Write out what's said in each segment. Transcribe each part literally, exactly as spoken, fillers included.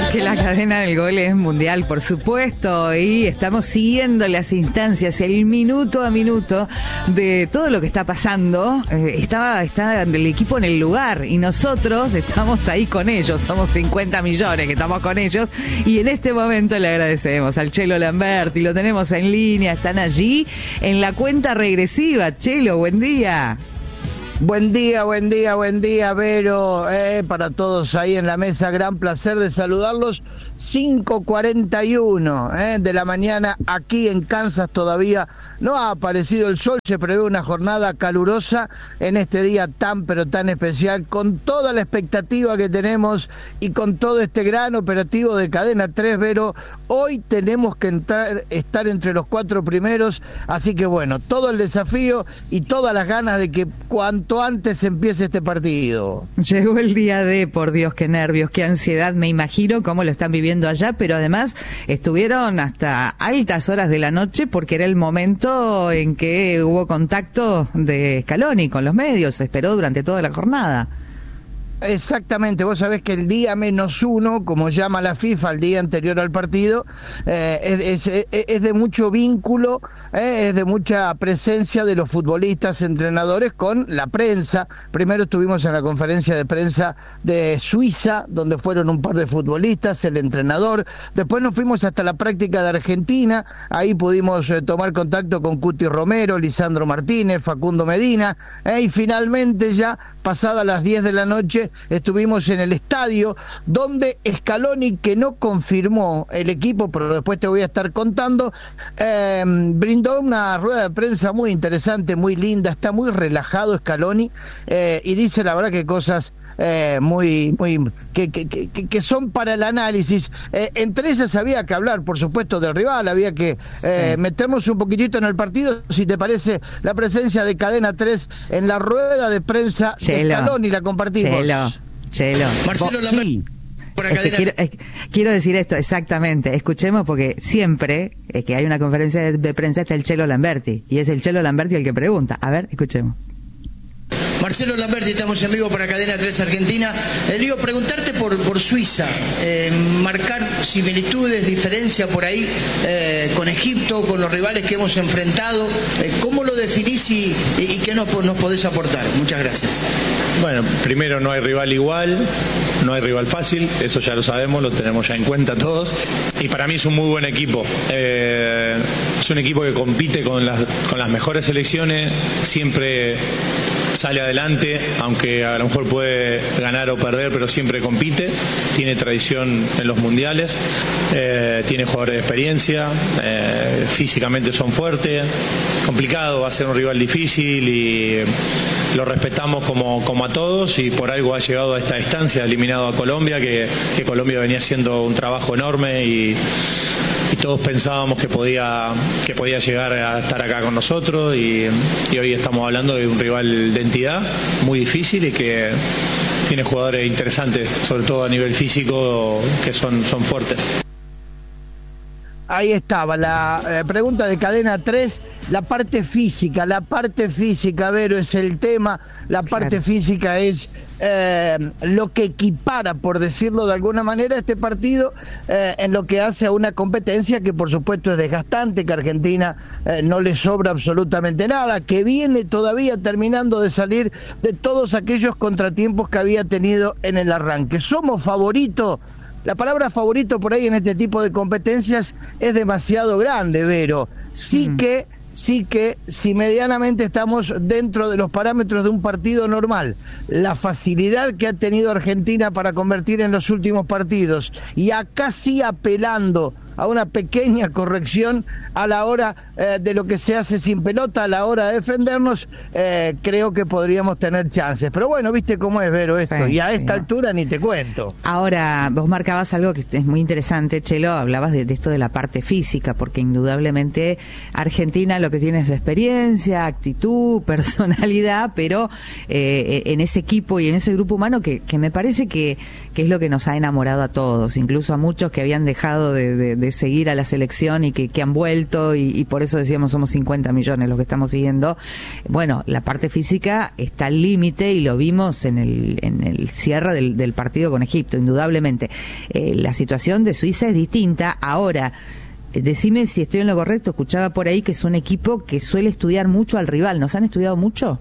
Que la cadena del gol es mundial, por supuesto, y estamos siguiendo las instancias, el minuto a minuto de todo lo que está pasando. Eh, está, está el equipo en el lugar y nosotros estamos ahí con ellos, somos cincuenta millones que estamos con ellos, y en este momento le agradecemos al Chelo Lamberti, lo tenemos en línea, están allí en la cuenta regresiva. Chelo, buen día. Buen día, buen día, buen día, Vero, eh, para todos ahí en la mesa, gran placer de saludarlos. Cinco cuarenta y uno eh, de la mañana aquí en Kansas, todavía no ha aparecido el sol, se prevé una jornada calurosa en este día tan pero tan especial, con toda la expectativa que tenemos y con todo este gran operativo de Cadena tres, Vero. Hoy tenemos que entrar, estar entre los cuatro primeros, así que bueno, todo el desafío y todas las ganas de que cuanto antes empiece este partido. Llegó el día de, por Dios, qué nervios, qué ansiedad, me imagino cómo lo están viviendo allá, pero además estuvieron hasta altas horas de la noche porque era el momento en que hubo contacto de Scaloni con los medios, se esperó durante toda la jornada. Exactamente, vos sabés que el día menos uno, como llama la FIFA, el día anterior al partido, eh, es, es, es de mucho vínculo, eh, es de mucha presencia de los futbolistas, entrenadores con la prensa. Primero estuvimos en la conferencia de prensa de Suiza, donde fueron un par de futbolistas, el entrenador. Después nos fuimos hasta la práctica de Argentina, ahí pudimos eh, tomar contacto con Cuti Romero, Lisandro Martínez, Facundo Medina, eh, y finalmente ya pasadas las diez de la noche estuvimos en el estadio donde Scaloni, que no confirmó el equipo, pero después te voy a estar contando, eh, brindó una rueda de prensa muy interesante, muy linda, está muy relajado Scaloni, eh, y dice la verdad que cosas eh, muy, muy que, que, que, que son para el análisis. Eh, entre ellas había que hablar, por supuesto, del rival, había que eh, sí. meternos un poquitito en el partido, si te parece, la presencia de Cadena tres en la rueda de prensa Chelo, de Scaloni, la compartimos. Chelo, Chelo. Marcelo Lamberti. Sí. Este, quiero, eh, quiero decir esto, exactamente, escuchemos, porque siempre eh, que hay una conferencia de, de prensa está el Chelo Lamberti, y es el Chelo Lamberti el que pregunta. A ver, escuchemos. Marcelo Lamberti, estamos en vivo para Cadena tres Argentina. Eh, digo, preguntarte por, por Suiza, eh, marcar similitudes, diferencia por ahí eh, con Egipto, con los rivales que hemos enfrentado. Eh, ¿Cómo lo definís y, y, y qué nos, nos podés aportar? Muchas gracias. Bueno, primero no hay rival igual, no hay rival fácil, eso ya lo sabemos, lo tenemos ya en cuenta todos. Y para mí es un muy buen equipo. Eh, es un equipo que compite con las, con las mejores selecciones, siempre sale adelante, aunque a lo mejor puede ganar o perder, pero siempre compite, tiene tradición en los mundiales, eh, tiene jugadores de experiencia, eh, físicamente son fuertes, complicado, va a ser un rival difícil y lo respetamos como, como a todos, y por algo ha llegado a esta instancia, eliminado a Colombia, que, que Colombia venía haciendo un trabajo enorme y y todos pensábamos que podía que podía llegar a estar acá con nosotros, y, y hoy estamos hablando de un rival de entidad muy difícil y que tiene jugadores interesantes, sobre todo a nivel físico, que son, son fuertes. Ahí estaba la eh, pregunta de Cadena tres, la parte física, la parte física, Vero, es el tema, la parte claro. física es eh, lo que equipara, por decirlo de alguna manera, este partido eh, en lo que hace a una competencia que por supuesto es desgastante, que a Argentina eh, no le sobra absolutamente nada, que viene todavía terminando de salir de todos aquellos contratiempos que había tenido en el arranque. ¿Somos favoritos? La palabra favorito por ahí en este tipo de competencias es demasiado grande, Vero. Sí mm. que, sí que, si medianamente estamos dentro de los parámetros de un partido normal, la facilidad que ha tenido Argentina para convertir en los últimos partidos, y acá sí apelando a una pequeña corrección a la hora eh, de lo que se hace sin pelota, a la hora de defendernos, eh, creo que podríamos tener chances. Pero bueno, viste cómo es, Vero, esto, sí, y a esta sí, altura ni te cuento. Ahora, vos marcabas algo que es muy interesante, Chelo, hablabas de, de esto de la parte física, porque indudablemente Argentina lo que tiene es experiencia, actitud, personalidad, pero eh, en ese equipo y en ese grupo humano que, que me parece que, que es lo que nos ha enamorado a todos, incluso a muchos que habían dejado de, de de seguir a la selección y que, que han vuelto y, y por eso decíamos somos cincuenta millones los que estamos siguiendo. Bueno, la parte física está al límite y lo vimos en el, en el cierre del, del partido con Egipto, indudablemente. Eh, la situación de Suiza es distinta. Ahora, decime si estoy en lo correcto, escuchaba por ahí que es un equipo que suele estudiar mucho al rival. ¿Nos han estudiado mucho?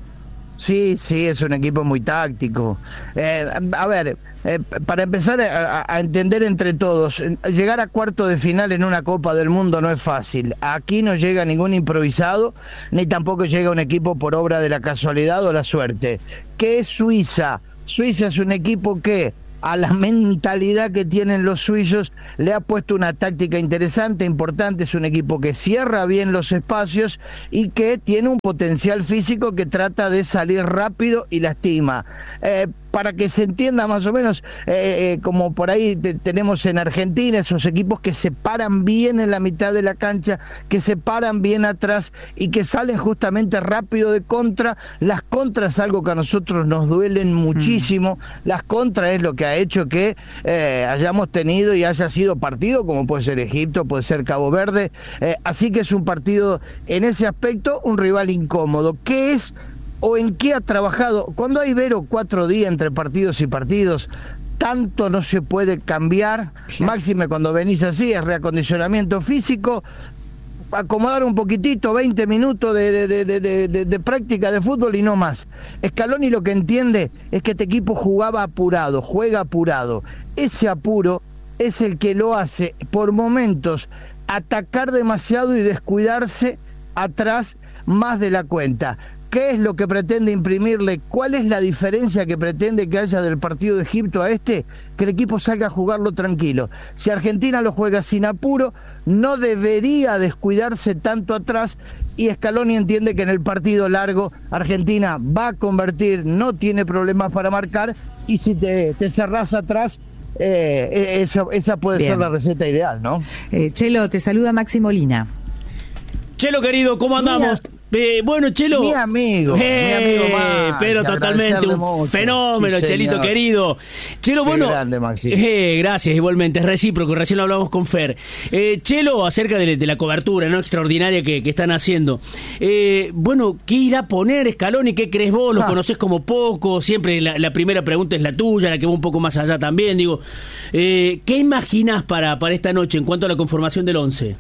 Sí, sí, es un equipo muy táctico. Eh, a ver, eh, para empezar a, a entender entre todos, llegar a cuarto de final en una Copa del Mundo no es fácil. Aquí no llega ningún improvisado, ni tampoco llega un equipo por obra de la casualidad o la suerte. ¿Qué es Suiza? Suiza es un equipo que, a la mentalidad que tienen los suizos, le ha puesto una táctica interesante, importante. Es un equipo que cierra bien los espacios y que tiene un potencial físico que trata de salir rápido y lastima. Eh, para que se entienda más o menos, eh, eh, como por ahí te, tenemos en Argentina, esos equipos que se paran bien en la mitad de la cancha, que se paran bien atrás y que salen justamente rápido de contra. Las contras es algo que a nosotros nos duelen muchísimo. Mm. Las contras es lo que ha hecho que eh, hayamos tenido y haya sido partido, como puede ser Egipto, puede ser Cabo Verde. Eh, así que es un partido, en ese aspecto, un rival incómodo. ¿Qué es o en qué ha trabajado? Cuando hay, Vero, cuatro días entre partidos y partidos, tanto no se puede cambiar. Máxime cuando venís así, es reacondicionamiento físico, acomodar un poquitito, veinte minutos de, de, de, de, de, de práctica de fútbol y no más. Scaloni lo que entiende es que este equipo jugaba apurado, juega apurado. Ese apuro es el que lo hace por momentos atacar demasiado y descuidarse atrás más de la cuenta. ¿Qué es lo que pretende imprimirle? ¿Cuál es la diferencia que pretende que haya del partido de Egipto a este? Que el equipo salga a jugarlo tranquilo. Si Argentina lo juega sin apuro, no debería descuidarse tanto atrás, y Scaloni entiende que en el partido largo Argentina va a convertir, no tiene problemas para marcar, y si te, te cerrás atrás, eh, eso, esa puede Bien. ser la receta ideal, ¿no? Eh, Chelo, te saluda Maxi Molina. Chelo querido, ¿cómo andamos? Eh, bueno, Chelo. Mi amigo, eh, mi amigo más. Pero totalmente un mucho. fenómeno, sí, Chelito querido. Chelo, Qué bueno. Grande, Maxi. Eh, gracias, igualmente, es recíproco, recién lo hablamos con Fer. Eh, Chelo, acerca de, de la cobertura, ¿no? Extraordinaria que, que están haciendo. Eh, bueno, ¿qué irá a poner Scaloni? ¿Qué crees vos? ¿Lo ah. conocés como poco? Siempre la, la primera pregunta es la tuya, la que va un poco más allá también. Digo, eh, ¿qué imaginás para, para esta noche en cuanto a la conformación del once?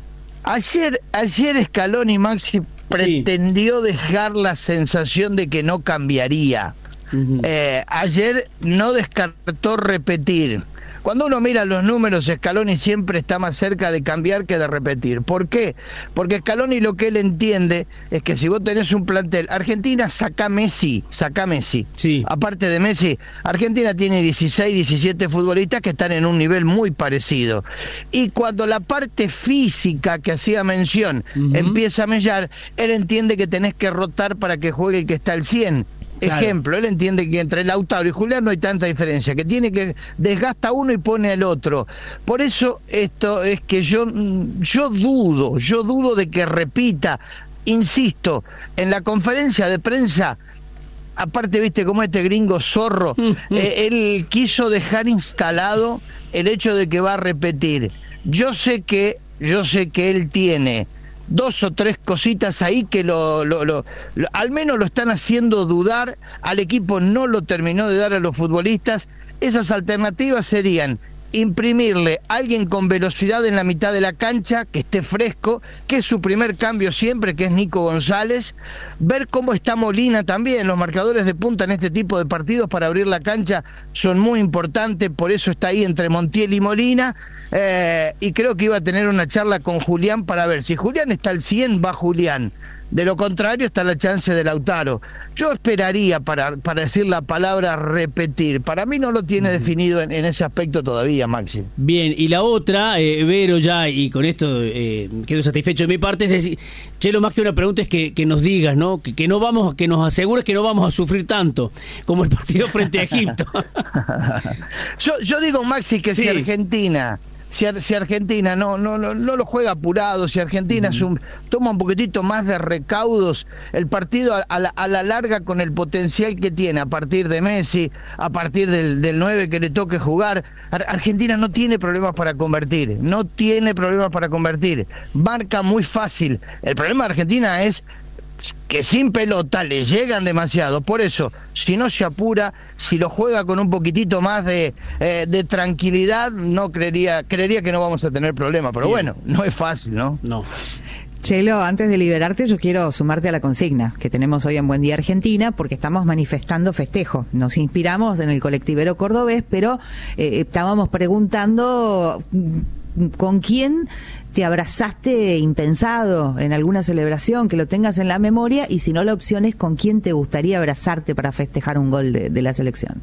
Ayer, ayer Scaloni, Maxi, pretendió sí. dejar la sensación de que no cambiaría. Uh-huh. Eh, ayer no descartó repetir. Cuando uno mira los números, Scaloni siempre está más cerca de cambiar que de repetir. ¿Por qué? Porque Scaloni lo que él entiende es que si vos tenés un plantel, Argentina saca Messi, saca Messi. Sí. Aparte de Messi, Argentina tiene dieciséis, diecisiete futbolistas que están en un nivel muy parecido. Y cuando la parte física que hacía mención uh-huh. empieza a mellar, él entiende que tenés que rotar para que juegue el que está al cien. Claro. Ejemplo, él entiende que entre Lautaro y Julián no hay tanta diferencia, que tiene que desgasta uno y pone al otro. Por eso esto es que yo yo dudo, yo dudo de que repita. Insisto, en la conferencia de prensa, aparte, viste, como este gringo zorro, eh, él quiso dejar instalado el hecho de que va a repetir. Yo sé que, yo sé que él tiene dos o tres cositas ahí que lo, lo, lo, lo al menos lo están haciendo dudar. Al equipo no lo terminó de dar a los futbolistas. Esas alternativas serían imprimirle a alguien con velocidad en la mitad de la cancha, que esté fresco, que es su primer cambio siempre, que es Nico González, ver cómo está Molina también. Los marcadores de punta en este tipo de partidos para abrir la cancha son muy importantes, por eso está ahí entre Montiel y Molina. Eh, y creo que iba a tener una charla con Julián para ver si Julián está al cien, va Julián. De lo contrario está la chance de Lautaro. Yo esperaría para, para decir la palabra repetir. Para mí no lo tiene definido en, en ese aspecto todavía, Maxi. Bien, y la otra, eh, Vero, ya, y con esto eh, quedo satisfecho de mi parte, es decir, Chelo, más que una pregunta es que, que nos digas, ¿no? Que, que no vamos, que nos asegures que no vamos a sufrir tanto como el partido frente a Egipto. yo, yo digo, Maxi, que sí. si Argentina... si, si Argentina no, no, no, no lo juega apurado, si Argentina uh-huh. es un, toma un poquitito más de recaudos, el partido a, a, la, a la larga con el potencial que tiene a partir de Messi, a partir del, del nueve que le toque jugar, Ar- Argentina no tiene problemas para convertir, no tiene problemas para convertir, marca muy fácil. El problema de Argentina es que sin pelota le llegan demasiado, por eso, si no se apura, si lo juega con un poquitito más de, eh, de tranquilidad, no creería, creería que no vamos a tener problema, pero Bien. bueno, no es fácil, ¿no? No. Chelo, antes de liberarte, yo quiero sumarte a la consigna que tenemos hoy en Buen Día Argentina, porque estamos manifestando festejo. Nos inspiramos en el colectivero cordobés, pero eh, estábamos preguntando con quién te abrazaste impensado en alguna celebración, que lo tengas en la memoria, y si no, la opción es con quién te gustaría abrazarte para festejar un gol de, de la selección.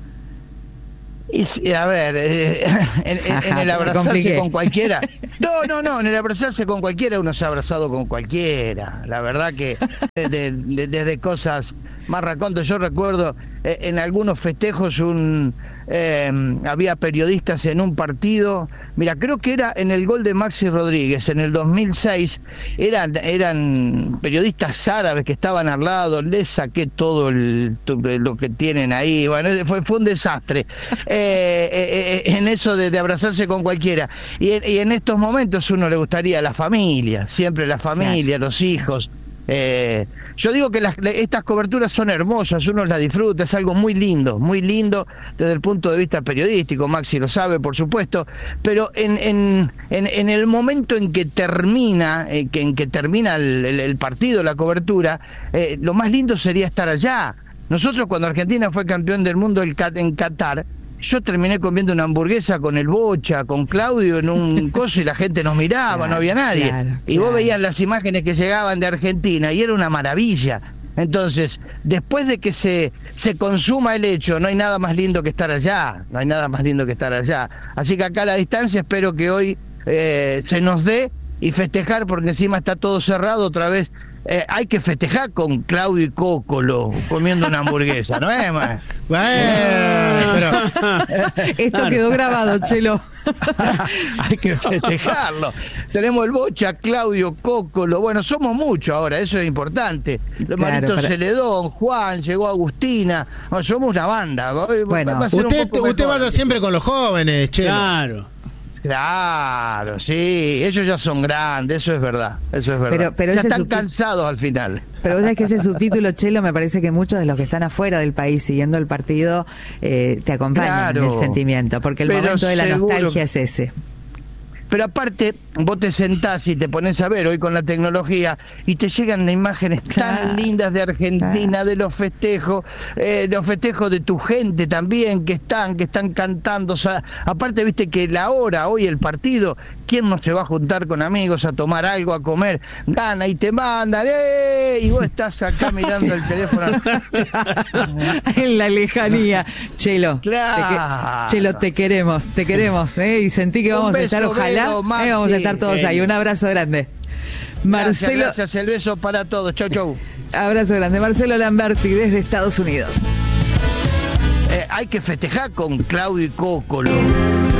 Y, a ver, eh, en, en, Ajá, en el abrazarse con cualquiera. No, no, no, en el abrazarse con cualquiera uno se ha abrazado con cualquiera. La verdad que desde de, de, de cosas más racontas. Yo recuerdo eh, en algunos festejos un eh, había periodistas en un partido. Mira, creo que era en el gol de Maxi Rodríguez en el dos mil seis. Eran, eran periodistas árabes que estaban al lado. Les saqué todo el, lo que tienen ahí. Bueno, fue, fue un desastre. Eh, eh, eh, en eso de, de abrazarse con cualquiera. Y, y en estos momentos uno le gustaría la familia, siempre la familia, claro. Los hijos. Eh, yo digo que las, estas coberturas son hermosas, uno las disfruta, es algo muy lindo, muy lindo desde el punto de vista periodístico, Maxi lo sabe, por supuesto, pero en, en, en, en el momento en que termina, eh, que, en que termina el, el, el partido, la cobertura, eh, lo más lindo sería estar allá. Nosotros cuando Argentina fue campeón del mundo en Qatar, yo terminé comiendo una hamburguesa con el Bocha, con Claudio en un coso y la gente nos miraba, claro, no había nadie. Claro, y claro. Vos veías las imágenes que llegaban de Argentina y era una maravilla. Entonces, después de que se, se consuma el hecho, no hay nada más lindo que estar allá, no hay nada más lindo que estar allá. Así que acá a la distancia espero que hoy eh, se nos dé y festejar, porque encima está todo cerrado otra vez. Eh, hay que festejar con Claudio y Cócolo comiendo una hamburguesa, ¿no es, man? Bueno, pero... Esto claro. Quedó grabado, Chelo. Hay que festejarlo. Tenemos el Bocha, Claudio, Cócolo. Bueno, somos muchos ahora, eso es importante. Los claro, Marito para... Celedón, Juan, llegó Agustina. No, somos una banda. Bueno, va a ser usted, un usted vaya siempre con los jóvenes, Chelo. Claro. Claro, sí, ellos ya son grandes, eso es verdad, eso es verdad. Pero, pero ya están subtítulo... cansados al final. Pero vos sabés que ese subtítulo, Chelo, me parece que muchos de los que están afuera del país siguiendo el partido eh, te acompañan claro, en el sentimiento, porque el momento de la nostalgia es ese. Pero aparte, vos te sentás y te pones a ver hoy con la tecnología y te llegan imágenes claro, tan lindas de Argentina, claro. de los festejos, eh, de los festejos de tu gente también, que están, que están cantando. O sea, aparte, viste que la hora, hoy el partido, ¿quién no se va a juntar con amigos a tomar algo, a comer? Gana y te mandan, ¡eh! Y vos estás acá mirando el teléfono. En la lejanía. Chelo, claro. te, Chelo, te queremos, te queremos, ¿eh? Y sentí que vamos a estar, ojalá. Eh, vamos a estar todos ahí. Un abrazo grande. Marcelo, gracias, gracias, el beso para todos. Chau, chau. Abrazo grande. Marcelo Lamberti desde Estados Unidos. Eh, hay que festejar con Claudio y Cócolo.